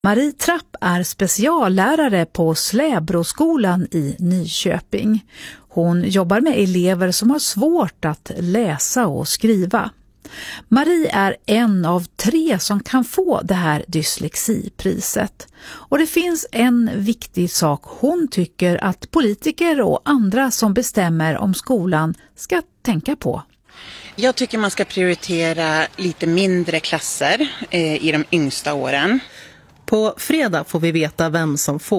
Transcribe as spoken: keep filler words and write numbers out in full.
Marie Trapp är speciallärare på Släbroskolan i Nyköping. Hon jobbar med elever som har svårt att läsa och skriva. Marie är en av tre som kan få det här dyslexipriset. Och det finns en viktig sak hon tycker att politiker och andra som bestämmer om skolan ska tänka på. Jag tycker man ska prioritera lite mindre klasser eh, i de yngsta åren. På fredag får vi veta vem som får